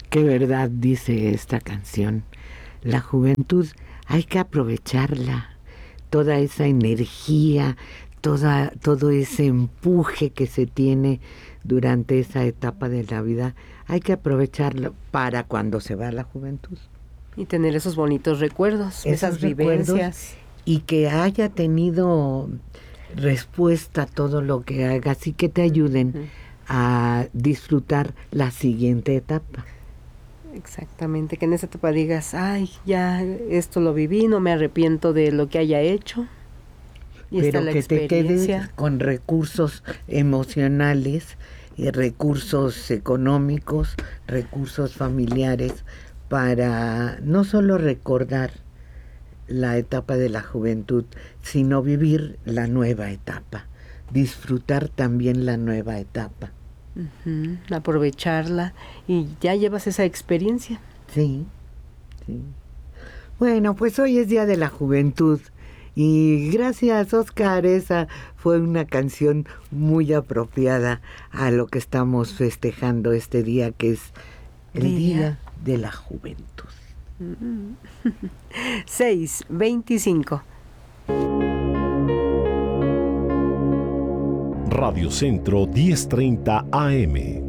Qué verdad dice esta canción. La juventud hay que aprovecharla, toda esa energía, todo ese empuje que se tiene durante esa etapa de la vida, hay que aprovecharlo para cuando se va la juventud. Y tener esos bonitos recuerdos, esas vivencias. Y que haya tenido respuesta a todo lo que haga, así que te ayuden a disfrutar la siguiente etapa. Exactamente, que en esa etapa digas, ay, ya esto lo viví, no me arrepiento de lo que haya hecho. Y pero la que te quedes con recursos emocionales, y recursos económicos, recursos familiares, para no solo recordar la etapa de la juventud, sino vivir la nueva etapa, disfrutar también la nueva etapa. Aprovecharla y ya llevas esa experiencia. Sí. Bueno, pues hoy es Día de la Juventud y gracias, Oscar, esa fue una canción muy apropiada a lo que estamos festejando este día, que es el Día de la Juventud. 6:25. Radio Centro 1030 AM.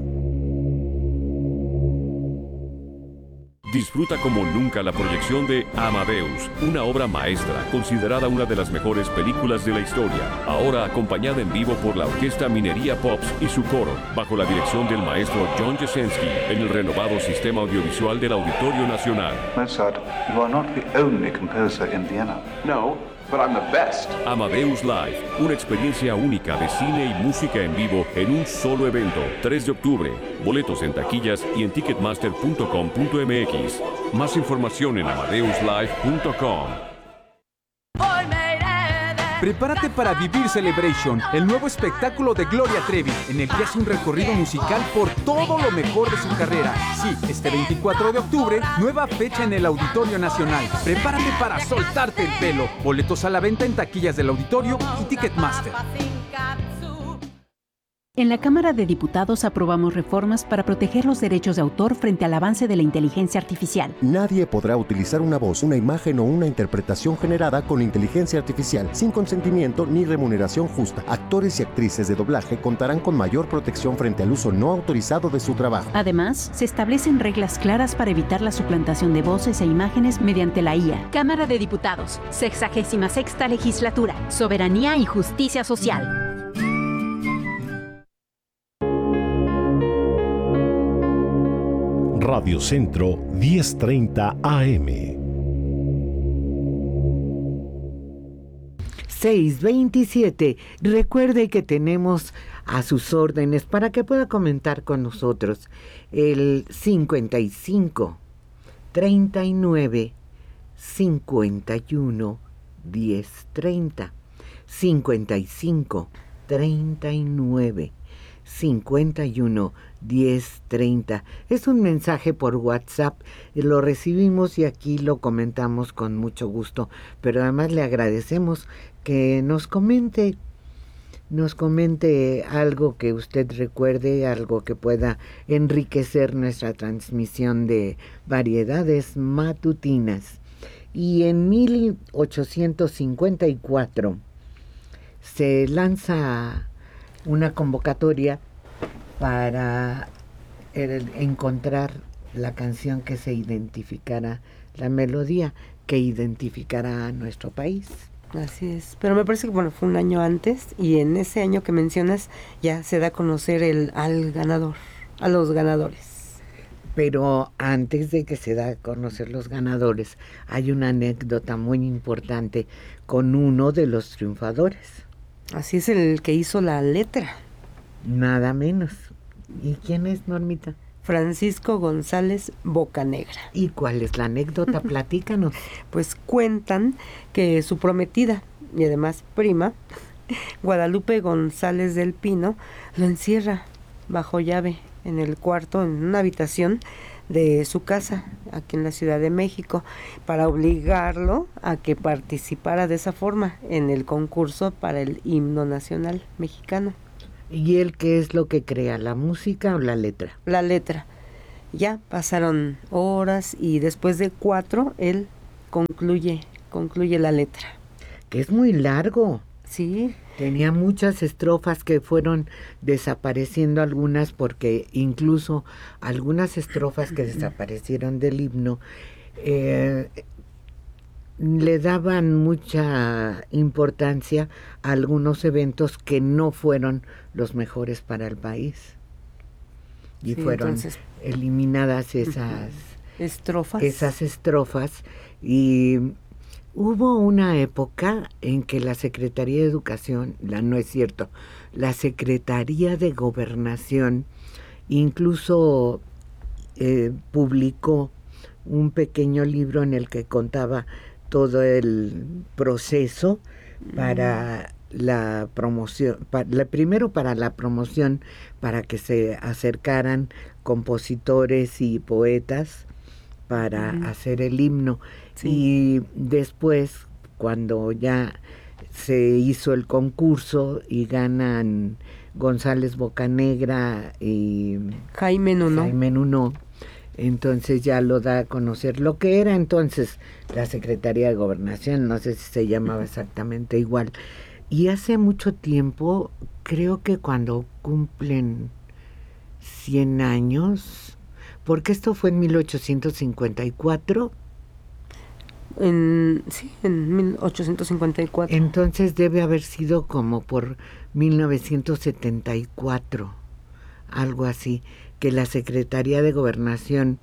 Disfruta como nunca la proyección de Amadeus, una obra maestra considerada una de las mejores películas de la historia, ahora acompañada en vivo por la Orquesta Minería Pops y su coro, bajo la dirección del maestro John Jasenski, en el renovado Sistema Audiovisual del Auditorio Nacional. Mozart, you are not the only composer in Vienna. No, but I'm the best. Amadeus Live, una experiencia única de cine y música en vivo en un solo evento. 3 de octubre. Boletos en taquillas y en ticketmaster.com.mx. Más información en amadeuslive.com. Prepárate para vivir Celebration, el nuevo espectáculo de Gloria Trevi, en el que hace un recorrido musical por todo lo mejor de su carrera. Sí, este 24 de octubre, nueva fecha en el Auditorio Nacional. Prepárate para soltarte el pelo. Boletos a la venta en taquillas del Auditorio y Ticketmaster. En la Cámara de Diputados aprobamos reformas para proteger los derechos de autor frente al avance de la inteligencia artificial. Nadie podrá utilizar una voz, una imagen o una interpretación generada con inteligencia artificial sin consentimiento ni remuneración justa. Actores y actrices de doblaje contarán con mayor protección frente al uso no autorizado de su trabajo. Además, se establecen reglas claras para evitar la suplantación de voces e imágenes mediante la IA. Cámara de Diputados, 66ª Legislatura, Soberanía y Justicia Social. Radio Centro 1030 AM. 6:27. Recuerde que tenemos a sus órdenes para que pueda comentar con nosotros el 55 39 51 1030. 55 39 51 1030. Es un mensaje por WhatsApp, lo recibimos y aquí lo comentamos con mucho gusto, pero además le agradecemos que nos comente algo que usted recuerde, algo que pueda enriquecer nuestra transmisión de variedades matutinas. Y en 1854 se lanza una convocatoria para encontrar la canción que se identificara, la melodía que identificara a nuestro país. Así es, pero me parece que fue un año antes, y en ese año que mencionas ya se da a conocer a los ganadores. Pero antes de que se da a conocer los ganadores, hay una anécdota muy importante con uno de los triunfadores. Así es, el que hizo la letra. Nada menos. ¿Y quién es, Normita? Francisco González Bocanegra. ¿Y cuál es la anécdota? Platícanos. Pues cuentan que su prometida y además prima, Guadalupe González del Pino, lo encierra bajo llave en el cuarto, en una habitación de su casa aquí en la Ciudad de México, para obligarlo a que participara de esa forma en el concurso para el himno nacional mexicano. ¿Y él qué es lo que crea, la música o la letra? La letra. Ya pasaron horas y después de 4 él concluye la letra. Que es muy largo. Sí. Tenía muchas estrofas que fueron desapareciendo, algunas porque incluso algunas estrofas que desaparecieron del himno le daban mucha importancia a algunos eventos que no fueron los mejores para el país. Y Sí, fueron entonces, eliminadas esas estrofas. Y hubo una época en que la Secretaría de Educación, la Secretaría de Gobernación incluso publicó un pequeño libro en el que contaba todo el proceso para la promoción, primero para la promoción, para que se acercaran compositores y poetas para hacer el himno. Sí. Y después, cuando ya se hizo el concurso y ganan González Bocanegra y Jaime Nuno, entonces ya lo da a conocer lo que era entonces la Secretaría de Gobernación, no sé si se llamaba exactamente igual. Y hace mucho tiempo, creo que cuando cumplen 100 años, porque esto fue en 1854. En 1854. Entonces debe haber sido como por 1974, algo así, que la Secretaría de Gobernación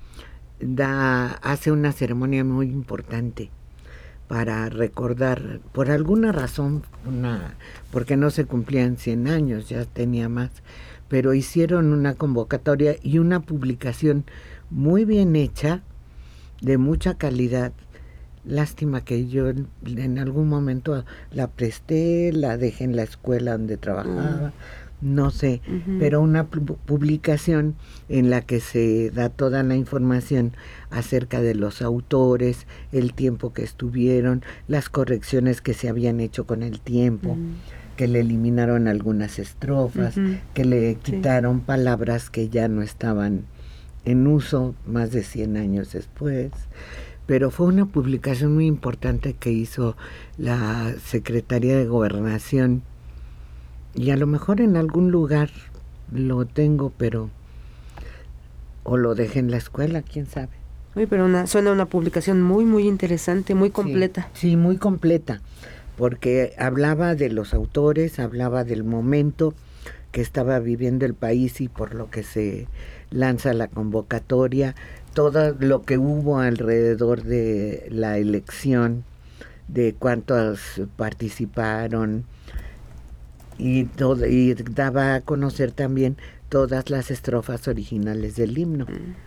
hace una ceremonia muy importante para recordar, por alguna razón, porque no se cumplían 100 años, ya tenía más, pero hicieron una convocatoria y una publicación muy bien hecha, de mucha calidad. Lástima que yo en algún momento la presté, la dejé en la escuela donde trabajaba, no sé, pero una publicación en la que se da toda la información acerca de los autores, el tiempo que estuvieron, las correcciones que se habían hecho con el tiempo, que le eliminaron algunas estrofas, que le quitaron palabras que ya no estaban en uso más de 100 años después. Pero fue una publicación muy importante que hizo la Secretaría de Gobernación, y a lo mejor en algún lugar lo tengo, pero o lo dejé en la escuela, quién sabe. Uy, pero suena una publicación muy, muy interesante, muy completa. Sí, muy completa, porque hablaba de los autores, hablaba del momento que estaba viviendo el país y por lo que se lanza la convocatoria, todo lo que hubo alrededor de la elección, de cuántos participaron, y daba a conocer también todas las estrofas originales del himno.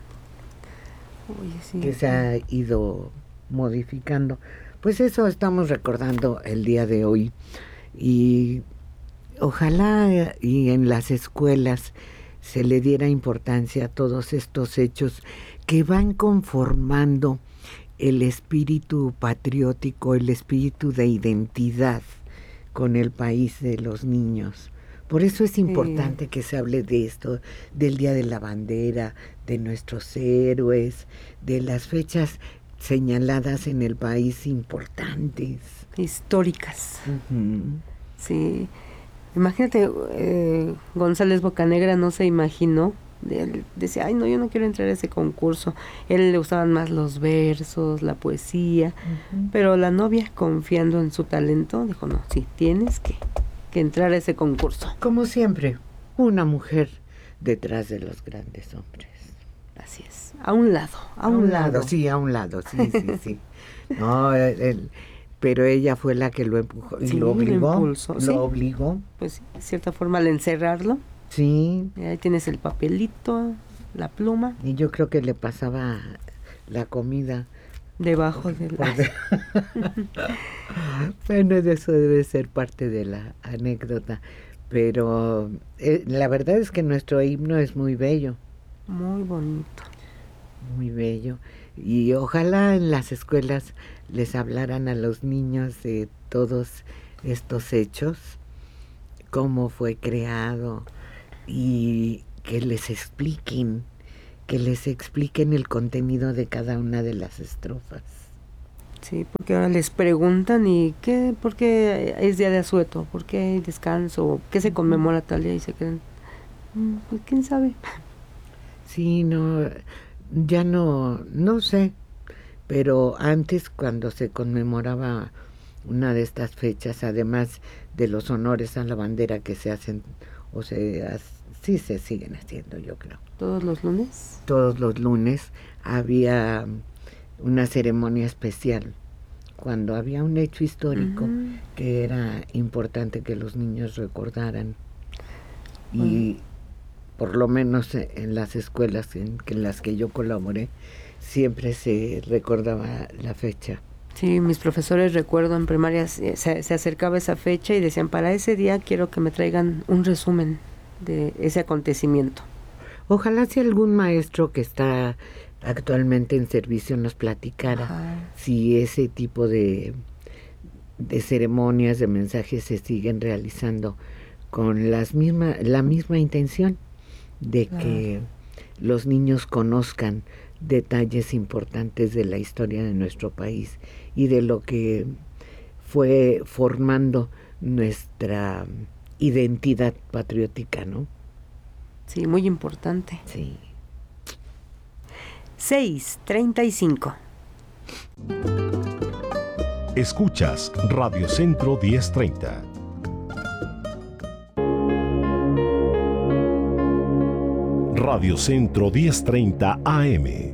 Oye, sí, que se ha ido modificando. Pues eso estamos recordando el día de hoy, y ojalá y en las escuelas se le diera importancia a todos estos hechos que van conformando el espíritu patriótico, el espíritu de identidad con el país de los niños. Por eso es importante que se hable de esto, del Día de la Bandera, de nuestros héroes, de las fechas señaladas en el país importantes. Históricas. Sí. Imagínate, González Bocanegra no se imaginó, él decía, ay no, yo no quiero entrar a ese concurso. Él le gustaban más los versos, la poesía, pero la novia, confiando en su talento, dijo, no, sí, tienes que entrar a ese concurso. Como siempre, una mujer detrás de los grandes hombres. Así es, a un lado. Sí, a un lado, sí. No, pero ella fue la que lo empujó y lo obligó. Lo obligó. Pues, de cierta forma, al encerrarlo. Sí. Ahí tienes el papelito, la pluma. Y yo creo que le pasaba la comida debajo del... Bueno, eso debe ser parte de la anécdota. Pero la verdad es que nuestro himno es muy bello. Muy bonito. Muy bello. Y ojalá en las escuelas les hablaran a los niños de todos estos hechos, cómo fue creado, y que les expliquen que les expliquen el contenido de cada una de las estrofas. Sí, porque ahora les preguntan ¿por qué es día de asueto? ¿Por qué hay descanso? ¿Qué se conmemora tal día? Y se quedan, pues quién sabe. Sí, ya no sé, pero antes cuando se conmemoraba una de estas fechas, además de los honores a la bandera que se hacen, sí se siguen haciendo, yo creo. ¿Todos los lunes? Todos los lunes había una ceremonia especial cuando había un hecho histórico que era importante que los niños recordaran. Y por lo menos en las escuelas en las que yo colaboré, siempre se recordaba la fecha. Sí, mis profesores, recuerdo en primaria, se acercaba esa fecha y decían, para ese día quiero que me traigan un resumen de ese acontecimiento. Ojalá si algún maestro que está actualmente en servicio nos platicara si ese tipo de ceremonias, de mensajes se siguen realizando con la misma intención de que los niños conozcan detalles importantes de la historia de nuestro país y de lo que fue formando nuestra identidad patriótica, ¿no? Sí, muy importante. Sí. 6:35. Escuchas Radio Centro 1030. Radio Centro 1030 AM.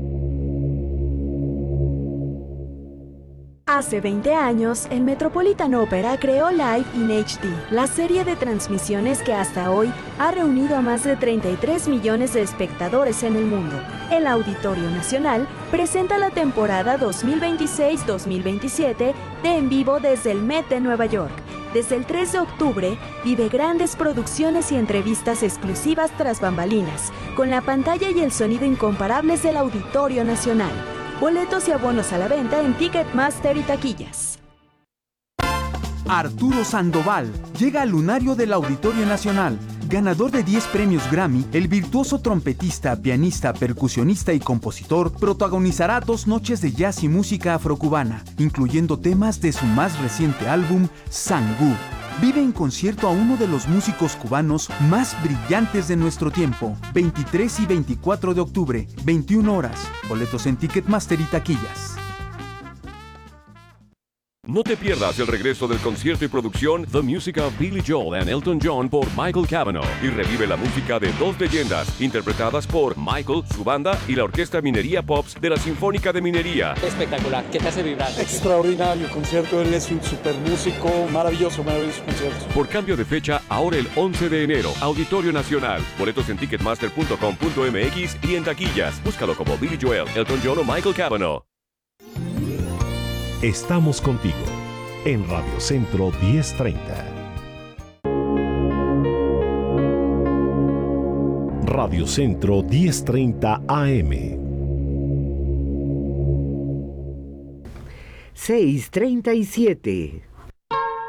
Hace 20 años, el Metropolitan Opera creó Live in HD, la serie de transmisiones que hasta hoy ha reunido a más de 33 millones de espectadores en el mundo. El Auditorio Nacional presenta la temporada 2026-2027 de En Vivo desde el Met de Nueva York. Desde el 3 de octubre, vive grandes producciones y entrevistas exclusivas tras bambalinas, con la pantalla y el sonido incomparables del Auditorio Nacional. Boletos y abonos a la venta en Ticketmaster y taquillas. Arturo Sandoval llega al lunario del Auditorio Nacional. Ganador de 10 premios Grammy, el virtuoso trompetista, pianista, percusionista y compositor protagonizará 2 noches de jazz y música afrocubana, incluyendo temas de su más reciente álbum, Sangú. Vive en concierto a uno de los músicos cubanos más brillantes de nuestro tiempo, 23 y 24 de octubre, 21 horas. Boletos en Ticketmaster y taquillas. No te pierdas el regreso del concierto y producción The Music of Billy Joel and Elton John por Michael Cavanaugh y revive la música de 2 leyendas interpretadas por Michael, su banda y la Orquesta Minería Pops de la Sinfónica de Minería. Espectacular, ¿qué te hace vibrar? Extraordinario concierto, él es un super músico, maravilloso concierto. Por cambio de fecha, ahora el 11 de enero, Auditorio Nacional. Boletos en ticketmaster.com.mx y en taquillas. Búscalo como Billy Joel, Elton John o Michael Cavanaugh. Estamos contigo en Radio Centro 1030. Radio Centro 1030 AM. 6:37.